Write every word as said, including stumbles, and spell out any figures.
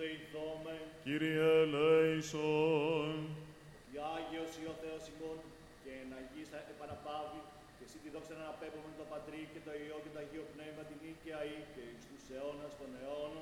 δεηθώμε. Κύριε ελέησον. Και Άγιος ή ο Θεός ημών, και εν Αγίης επαναπάβει, και εσύ τη δόξα να αναπέμπουμε το Πατρί και το Υιό και το Αγίο Πνεύμα την νίκαια ή και εις τους αιώνας των αιώνων.